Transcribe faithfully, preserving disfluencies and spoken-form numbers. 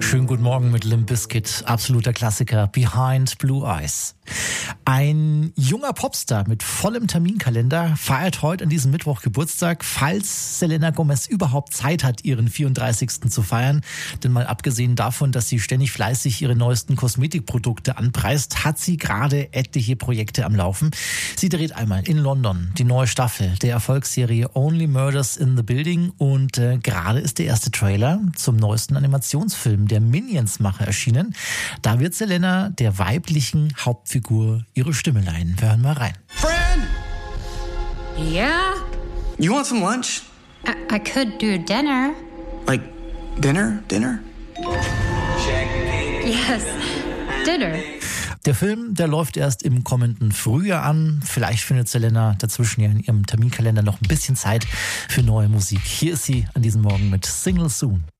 Schönen guten Morgen mit Limp Bizkit, absoluter Klassiker, Behind Blue Eyes. Ein junger Popstar mit vollem Terminkalender feiert heute an diesem Mittwoch Geburtstag, falls Selena Gomez überhaupt Zeit hat, ihren vierunddreißigsten zu feiern. Denn mal abgesehen davon, dass sie ständig fleißig ihre neuesten Kosmetikprodukte anpreist, hat sie gerade etliche Projekte am Laufen. Sie dreht einmal in London die neue Staffel der Erfolgsserie Only Murders in the Building und äh, gerade ist der erste Trailer zum neuesten Animationsfilm der Minions-Macher erschienen. Da wird Selena der weiblichen Hauptfigur ihre Stimme leihen. Wir hören mal rein. Friend! Yeah? You want some lunch? I, I could do dinner. Like dinner? Dinner? Yes, dinner. Der Film, der läuft erst im kommenden Frühjahr an. Vielleicht findet Selena dazwischen ja in ihrem Terminkalender noch ein bisschen Zeit für neue Musik. Hier ist sie an diesem Morgen mit Single Soon.